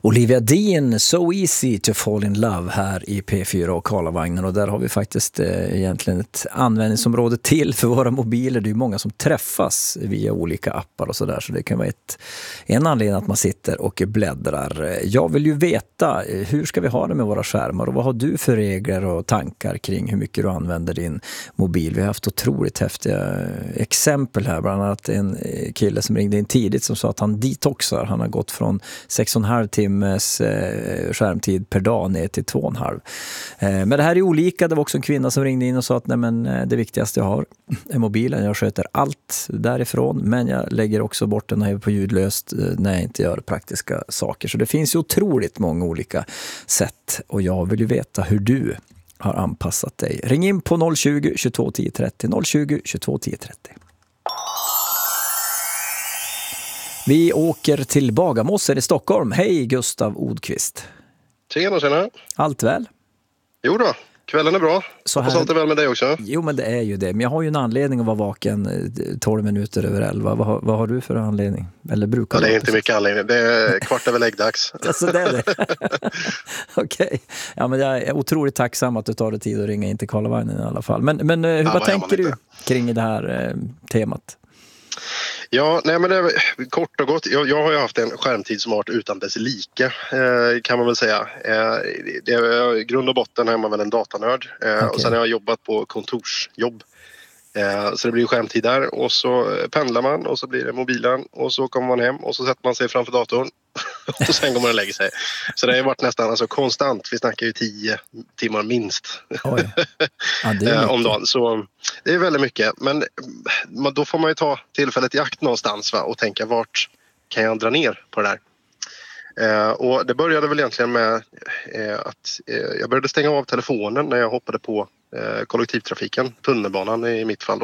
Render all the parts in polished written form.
Olivia Dean, So Easy to Fall in Love här i P4 och Karlavagnen, och där har vi faktiskt egentligen ett användningsområde till för våra mobiler. Det är ju många som träffas via olika appar och sådär, så det kan vara en anledning att man sitter och bläddrar. Jag vill ju veta, hur ska vi ha det med våra skärmar och vad har du för regler och tankar kring hur mycket du använder din mobil? Vi har haft otroligt häftiga exempel här, bland annat en kille som ringde in tidigt som sa att han detoxar. Han har gått från 6,5 timmes skärmtid per dag ner till 2,5. Men det här är olika. Det var också en kvinna som ringde in och sa att nej, men det viktigaste jag har är mobilen. Jag sköter allt därifrån, men jag lägger också bort den på ljudlöst när jag inte gör praktiska saker. Så det finns ju otroligt många olika sätt, och jag vill ju veta hur du har anpassat dig. Ring in på 020 22 10 30 020 22 10 30. Vi åker till Bagarmossen i Stockholm. Hej Gustav Odqvist. Tjena. Allt väl? Jo då, kvällen är bra. Hoppas allt är väl med dig också. Jo, men det är ju det. Men jag har ju en anledning att vara vaken 12 minuter över 11. Vad har du för anledning? Eller brukar det är inte mycket anledning. Det är kvart över läggdags. Alltså det är det. Okej. Ja, men jag är otroligt tacksam att du tar dig tid att ringa in till Karlavagnen i alla fall. Men vad tänker du kring det här temat? Ja, nej men det är kort och gott. Jag har ju haft en skärmtid som har varit utan dess lika, kan man väl säga. Det är, i grund och botten är man väl en datanörd. Okay. Och sen har jag jobbat på kontorsjobb. Så det blir skärmtid där, och så pendlar man och så blir det mobilen och så kommer man hem och så sätter man sig framför datorn och sen går man och lägger sig. Så det har varit nästan konstant. Vi snackar ju 10 timmar minst. Oj. Ja, det är om dagen. Så det är väldigt mycket. Men då får man ju ta tillfället i akt någonstans, va? Och tänka vart kan jag dra ner på det där. Och det började väl egentligen med att jag började stänga av telefonen när jag hoppade på kollektivtrafiken, tunnelbanan i mitt fall då.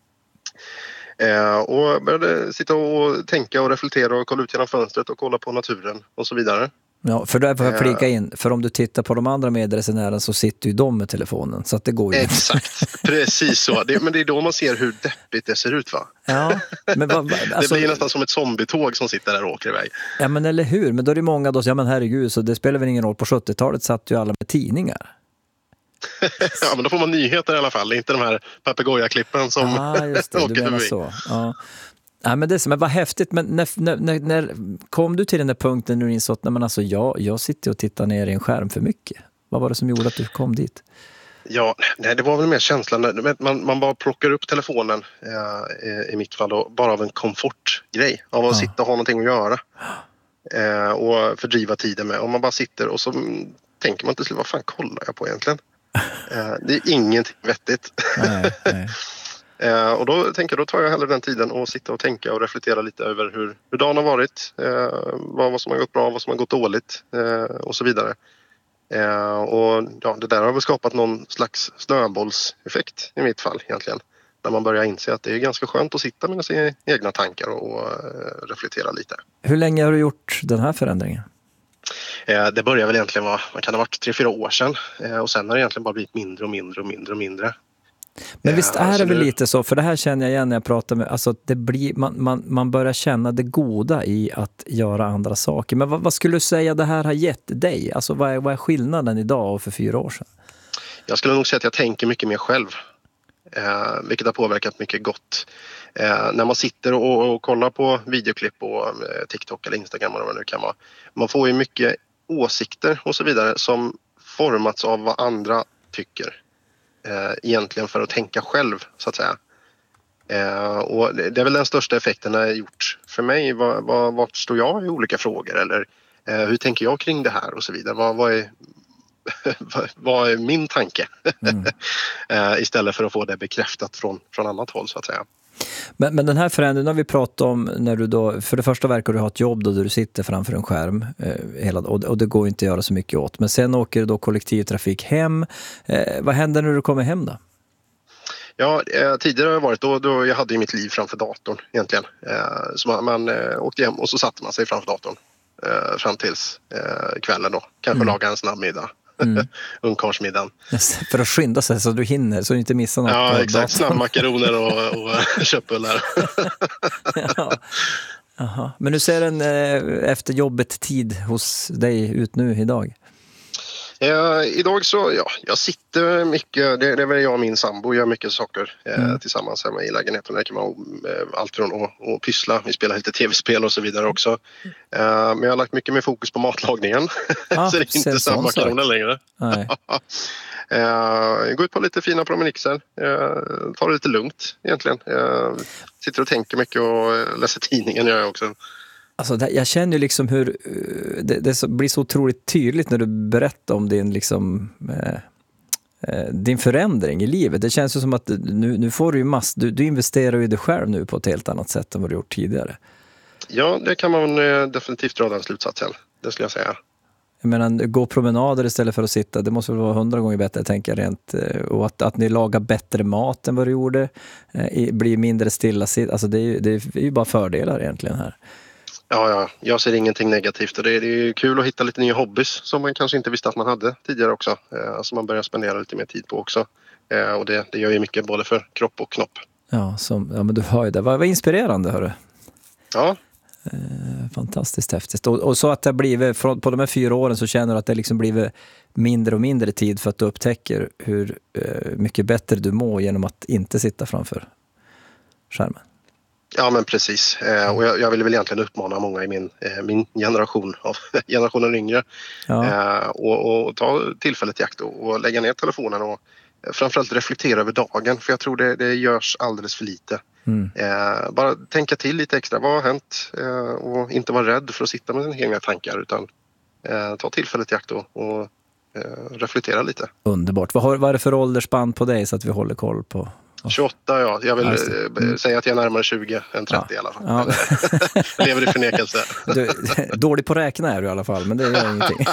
Och började sitta och tänka och reflektera och kolla ut genom fönstret och kolla på naturen och så vidare. Ja, för där får jag flika in. För om du tittar på de andra medresenärerna så sitter ju de med telefonen. Så att det går ju. Exakt, precis så. Men det är då man ser hur deppigt det ser ut, va? Ja, men det blir nästan som ett zombietåg som sitter där och åker iväg. Ja, men eller hur? Men då är det många då, ja men herregud, så det spelar väl ingen roll. På 70-talet satt ju alla med tidningar. Ja, men då får man nyheter i alla fall. Inte de här papegojaklippen som just det, du menar så. Ja. Ja, men det var häftigt. Men när kom du till den där punkten när du insåg att alltså, jag sitter och tittar ner i en skärm för mycket? Vad var det som gjorde att du kom dit? Ja, det var väl mer känslan. Man bara plockar upp telefonen i mitt fall då, bara av en komfortgrej. Av att sitta och ha någonting att göra. Och fördriva tiden med. Om man bara sitter och så tänker man till slut, vad fan kollar jag på egentligen? Det är ingenting vettigt. Nej. Och då tar jag hellre den tiden och sitta och tänka och reflektera lite över hur dagen har varit. Vad som har gått bra, vad som har gått dåligt och så vidare. Och ja, det där har väl skapat någon slags snöbollseffekt i mitt fall egentligen. När man börjar inse att det är ganska skönt att sitta med sina egna tankar och reflektera lite. Hur länge har du gjort den här förändringen? Det börjar väl egentligen vara, man kan ha varit 3-4 år sedan. Och sen har det egentligen bara blivit mindre. Men visst är det väl lite så, för det här känner jag igen när jag pratar med, alltså det blir, man börjar känna det goda i att göra andra saker. Men vad skulle du säga det här har gett dig? Alltså vad är skillnaden idag och för 4 år sedan? Jag skulle nog säga att jag tänker mycket mer själv. Vilket har påverkat mycket gott. När man sitter och kollar på videoklipp på TikTok eller Instagram eller vad det nu kan vara. Man får ju mycket åsikter och så vidare som formats av vad andra tycker. Egentligen för att tänka själv, så att säga. Och det är väl den största effekten det har gjort för mig. Vart står jag i olika frågor? Eller hur tänker jag kring det här och så vidare? Vad är min tanke? Istället för att få det bekräftat från annat håll, så att säga. Men den här förändringen har vi pratat om när du då, för det första verkar du ha ett jobb då där du sitter framför en skärm och det går inte att göra så mycket åt. Men sen åker du då kollektivtrafik hem. Vad händer när du kommer hem då? Ja, tidigare har jag varit då jag hade ju mitt liv framför datorn egentligen. Så man åkte hem och så satte man sig framför datorn fram tills kvällen då. Kanske laga en snabb middag. Ungkarlsmiddagen. För att skynda sig så du hinner, så du inte missar något. Ja, exakt. Snabbmakaroner och köttbullar. Ja. Aha. Men hur ser en efter jobbet tid hos dig ut nu idag? Idag så, jag sitter mycket, det är väl jag och min sambo gör mycket saker tillsammans hemma i lägenheten. Det kan vara allt från att pyssla, vi spelar lite tv-spel och så vidare också. Men jag har lagt mycket mer fokus på matlagningen, så det är inte samma kanoner längre. Gå ut på lite fina promenixer, ta det lite lugnt egentligen. Sitter och tänker mycket och läser tidningen gör jag också. Alltså, jag känner ju liksom hur det blir så otroligt tydligt när du berättar om din, liksom, din förändring i livet. Det känns ju som att nu får du ju du investerar ju i dig själv nu på ett helt annat sätt än vad du gjort tidigare. Ja, det kan man definitivt dra den slutsatsen, det skulle jag säga. Jag menar, gå promenader istället för att sitta, det måste väl vara 100 gånger bättre, tänker jag rent. Och att ni lagar bättre mat än vad du gjorde, blir mindre stillasitt. Alltså det är ju bara fördelar egentligen här. Ja, jag ser ingenting negativt och det är ju kul att hitta lite nya hobbys som man kanske inte visste att man hade tidigare också. Som man börjar spendera lite mer tid på också. Och det gör ju mycket både för kropp och knopp. Ja, men du hör ju det. Vad inspirerande, hörru. Ja. Fantastiskt häftigt. Och så att det blivit, på de här 4 åren så känner du att det liksom blivit mindre och mindre tid för att du upptäcker hur mycket bättre du mår genom att inte sitta framför skärmen. Ja, men precis. Och jag vill väl egentligen uppmana många i min generation, av generationen yngre, och ta tillfället i akt och lägga ner telefonen och framförallt reflektera över dagen. För jag tror det görs alldeles för lite. Bara tänka till lite extra. Vad har hänt? Och inte vara rädd för att sitta med sina egna tankar, utan ta tillfället i akt och reflektera lite. Underbart. Vad är det för åldersspann på dig så att vi håller koll på? 28, ja. Jag vill säga att jag är närmare 20 än 30 i alla fall. Ja. Jag lever i förnekelse. Dålig på att räkna är du i alla fall, men det gör ingenting.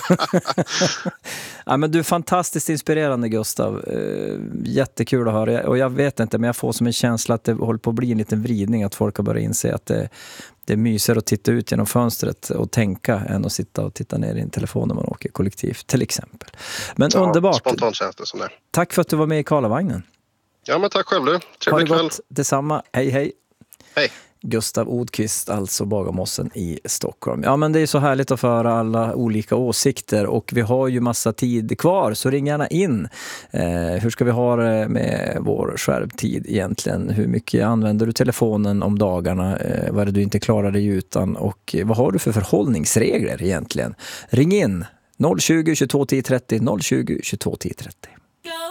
Ja, men du är fantastiskt inspirerande, Gustav. Jättekul att höra. Och jag vet inte, men jag får som en känsla att det håller på att bli en liten vridning, att folk har börjat inse att det är mysigare att titta ut genom fönstret och tänka än att sitta och titta ner i en telefon när man åker kollektivt, till exempel. Men underbart. Spontant känns det som det. Tack för att du var med i Karlavagnen. Ja, men tack själv du. Trevlig kväll. Detsamma. Hej, hej. Hej. Gustav Odqvist, alltså Bagarmossen i Stockholm. Ja, men det är så härligt att föra alla olika åsikter och vi har ju massa tid kvar, så ring gärna in. Hur ska vi ha det med vår skärmtid egentligen? Hur mycket använder du telefonen om dagarna? Vad är det du inte klarar dig utan? Och vad har du för förhållningsregler egentligen? Ring in 020 22 10 30 020 22 10 30.